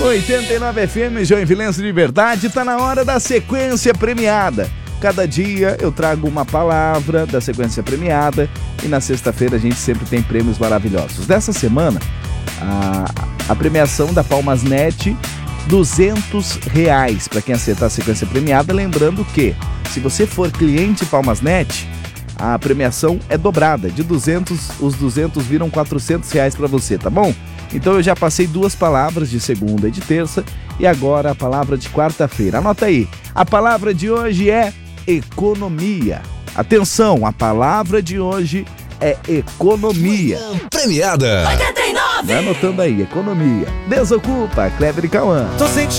89 FM, Joinvilense de Verdade, tá na hora da sequência premiada. Cada dia eu trago uma palavra da sequência premiada e na sexta-feira a gente sempre tem prêmios maravilhosos. Dessa semana, a premiação da Palmasnet, R$200 para quem acertar a sequência premiada. Lembrando que, se você for cliente Palmasnet, a premiação é dobrada. De 200, os 200 viram R$400 para você, tá bom? Então eu já passei duas palavras de segunda e de terça e agora a palavra de quarta-feira. Anota aí, a palavra de hoje é economia. Atenção, a palavra de hoje é economia. Premiada 89. Vai anotando aí, economia. Desocupa, Kleber e Cauã.